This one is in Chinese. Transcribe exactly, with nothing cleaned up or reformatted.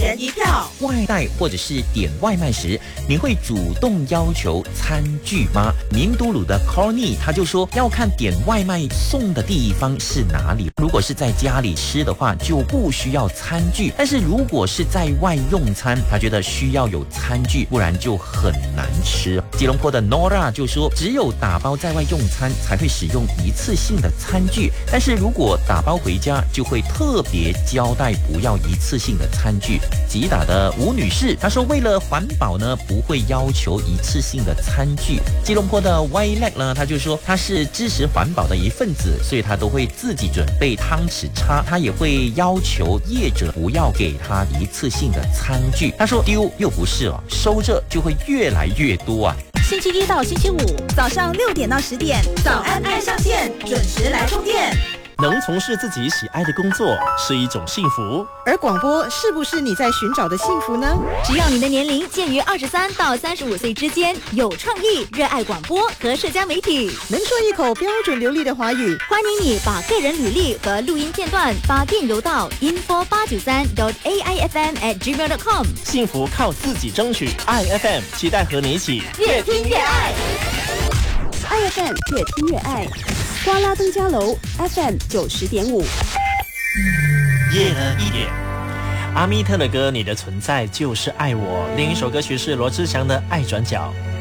人一票。 外带或者是点外卖时，你会主动要求餐具吗？明都鲁的 Corny 他就说要看点外卖送的地方是哪里。如果是在家里吃的话，就不需要餐具；但是如果是在外用餐，他觉得需要有餐具，不然就很难吃。吉隆坡的 Nora 就说，只有打包在外用餐才会使用一次性的餐具，但是如果打包回家，就会特别交代不要一次性的餐具。吉打的吴女士她说，为了环保呢，不会要求一次性的餐具。吉隆坡的 Y Leg 呢，他就说他是支持环保的一份子，所以他都会自己准备汤匙叉，他也会要求业者不要给他一次性的餐具。他说丢又不是了，收着就会越来越多啊。 星期一到星期五早上六点到十点，早安爱上线，准时来充电。 能从事自己喜爱的工作是一种幸福， 而广播是不是你在寻找的幸福呢？ 只要你的年龄介于二十三到三十五岁之间，有创意，热爱广播和社交媒体， 能说一口标准流利的华语， 欢迎你把个人履历和录音片段发电邮到 info 八九三 dot a i f m at gmail dot com。 幸福靠自己争取。I F M 期待和你一起越听越爱。 I F M 越听越爱，瓜拉登嘉楼 F M 九十点五。 夜了一点，阿密特的歌《你的存在就是爱我》，另一首歌曲是罗志祥的《爱转角》。